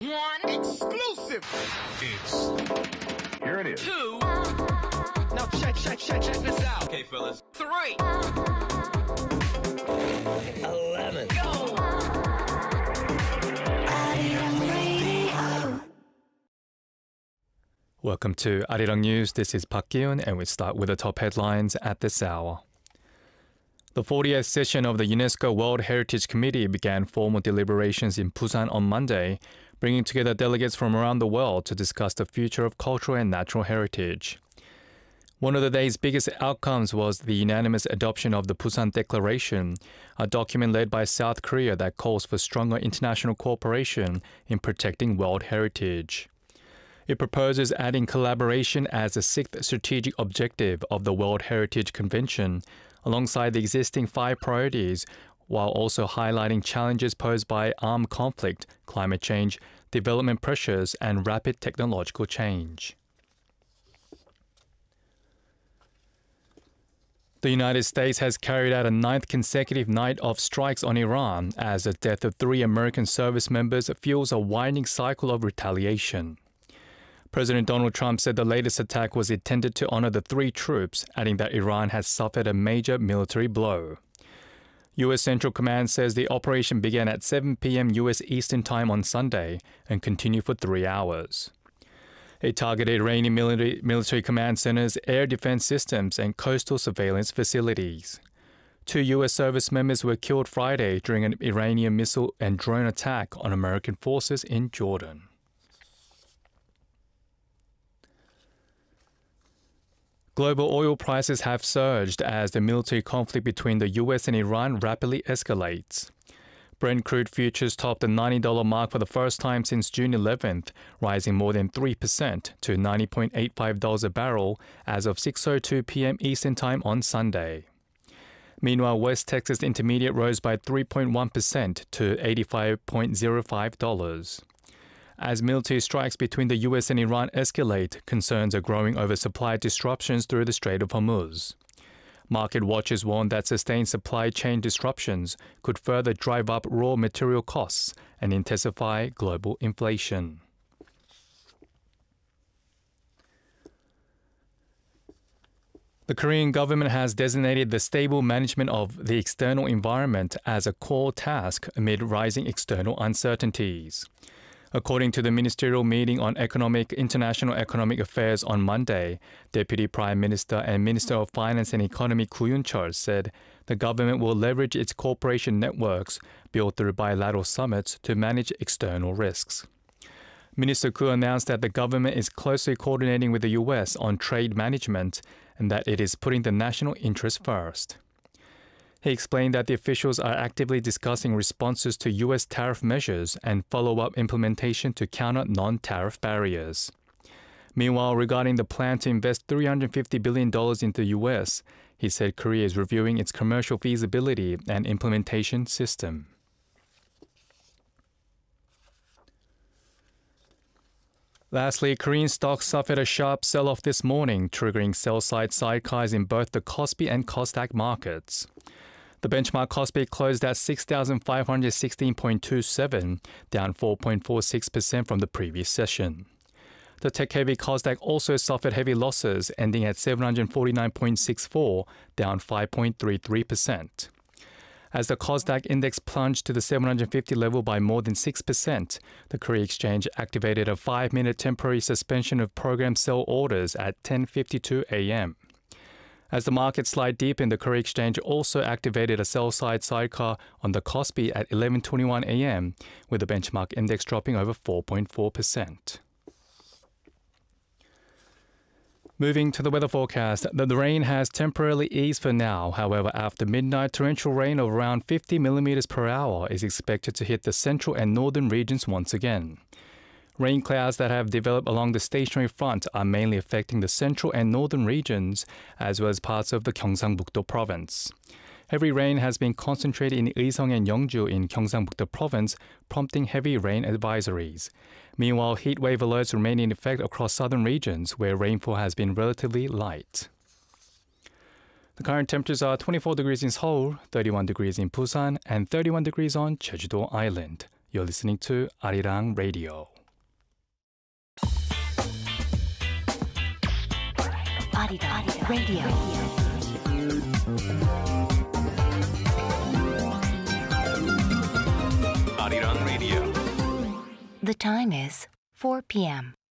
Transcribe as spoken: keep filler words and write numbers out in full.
One. Exclusive. It's... Here it is. Two. Now check, check, check, check this out. Okay, fellas. Three. Eleven. Go. Welcome to Arirang News. This is Park Gi-eun, and we start with the top headlines at this hour. The fortieth session of the UNESCO World Heritage Committee began formal deliberations in Busan on Monday, bringing together delegates from around the world to discuss the future of cultural and natural heritage. One of the day's biggest outcomes was the unanimous adoption of the Busan Declaration, a document led by South Korea that calls for stronger international cooperation in protecting world heritage. It proposes adding collaboration as a sixth strategic objective of the World Heritage Convention, alongside the existing five priorities, while also highlighting challenges posed by armed conflict, climate change, development pressures, and rapid technological change. The United States has carried out a ninth consecutive night of strikes on Iran as the death of three American service members fuels a widening cycle of retaliation. President Donald Trump said the latest attack was intended to honor the three troops, adding that Iran has suffered a major military blow. U S Central Command says the operation began at seven p.m. U S Eastern Time on Sunday and continued for three hours. It targeted Iranian military, military command centers, air defense systems, and coastal surveillance facilities. Two U S service members were killed Friday during an Iranian missile and drone attack on American forces in Jordan. Global oil prices have surged as the military conflict between the U S and Iran rapidly escalates. Brent crude futures topped the ninety dollars mark for the first time since June eleventh, rising more than three percent to ninety point eight five dollars a barrel as of six oh two p.m. Eastern Time on Sunday. Meanwhile, West Texas Intermediate rose by three point one percent to eighty-five point oh five dollars. As military strikes between the U S and Iran escalate, concerns are growing over supply disruptions through the Strait of Hormuz. Market watchers warn that sustained supply chain disruptions could further drive up raw material costs and intensify global inflation. The Korean government has designated the stable management of the external environment as a core task amid rising external uncertainties. According to the ministerial meeting on economic international economic affairs on Monday, Deputy Prime Minister and Minister of Finance and Economy Koo Yoon-chol said the government will leverage its cooperation networks built through bilateral summits to manage external risks. Minister Koo announced that the government is closely coordinating with the U S on trade management and that it is putting the national interest first. He explained that the officials are actively discussing responses to U S tariff measures and follow-up implementation to counter non-tariff barriers. Meanwhile, regarding the plan to invest three hundred fifty billion dollars into the U S, he said Korea is reviewing its commercial feasibility and implementation system. Lastly, Korean stocks suffered a sharp sell-off this morning, triggering sell-side sidecars in both the Kospi and Kosdaq markets. The benchmark Kospi closed at six thousand five hundred sixteen point two seven, down four point four six percent from the previous session. The tech-heavy Kosdaq also suffered heavy losses, ending at seven hundred forty-nine point six four, down five point three three percent. As the Kosdaq index plunged to the seven hundred fifty level by more than six percent, the Korea Exchange activated a five-minute temporary suspension of program sell orders at ten fifty-two a.m. As the market slid deep in, the Korea Exchange also activated a sell-side sidecar on the Kospi at eleven twenty-one a.m., with the benchmark index dropping over four point four percent. Moving to the weather forecast, the, the rain has temporarily eased for now. However, after midnight, torrential rain of around fifty millimeters per hour is expected to hit the central and northern regions once again. Rain clouds that have developed along the stationary front are mainly affecting the central and northern regions, as well as parts of the Gyeongsang-Bukdo province. Heavy rain has been concentrated in Uiseong and Yeongju in Gyeongsang-Bukdo province, prompting heavy rain advisories. Meanwhile, heat wave alerts remain in effect across southern regions, where rainfall has been relatively light. The current temperatures are twenty-four degrees in Seoul, thirty-one degrees in Busan, and thirty-one degrees on Jeju-do Island. You're listening to Arirang Radio. Arirang Radio. Arirang Radio. The time is four p.m.